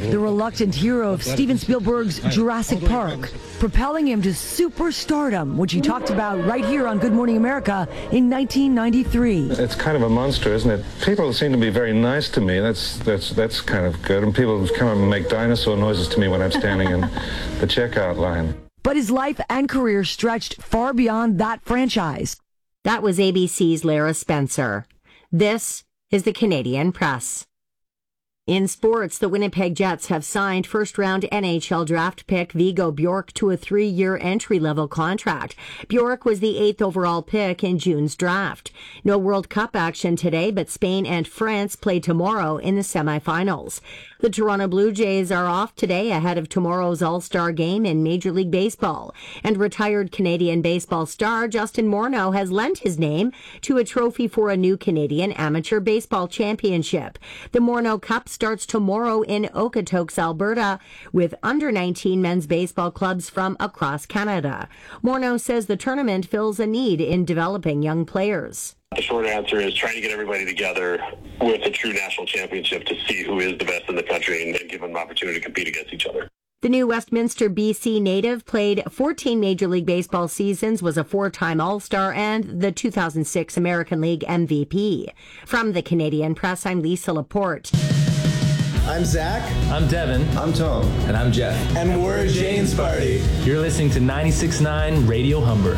the reluctant hero of Steven Spielberg's Jurassic Park, propelling him to superstardom, which he talked about right here on Good Morning America in 1993. It's kind of a monster, isn't it? People seem to be very nice to me. That's kind of good. And people come and make dinosaur noises to me when I'm standing in the checkout line. But his life and career stretched far beyond that franchise. That was ABC's Lara Spencer. This is the Canadian Press. In sports, the Winnipeg Jets have signed first-round NHL draft pick Viggo Bjork to a 3-year entry-level contract. Bjork was the 8th overall pick in June's draft. No World Cup action today, but Spain and France play tomorrow in the semifinals. The Toronto Blue Jays are off today ahead of tomorrow's All-Star game in Major League Baseball. And retired Canadian baseball star Justin Morneau has lent his name to a trophy for a new Canadian Amateur Baseball Championship. The Morneau Cup starts tomorrow in Okotoks, Alberta, with under-19 men's baseball clubs from across Canada. Morneau says the tournament fills a need in developing young players. The short answer is trying to get everybody together with a true national championship to see who is the best in the country and then give them an opportunity to compete against each other. The new Westminster, BC native played 14 Major League Baseball seasons, was a 4-time All-Star, and the 2006 American League MVP. From the Canadian Press, I'm Lisa Laporte. I'm Zach. I'm Devin. I'm Tom. And I'm Jeff. And we're Jane's Party. You're listening to 96.9 Radio Humber.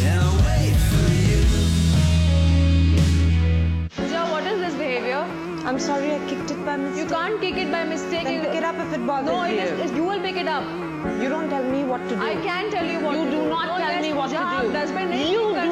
Joe, what is this behavior? I'm sorry, I kicked it by mistake. You can't kick it by mistake. Then pick it up if it bothers you. You will pick it up. You don't tell me what to do. I can tell you what to do. You do not tell me what to do. Does my name You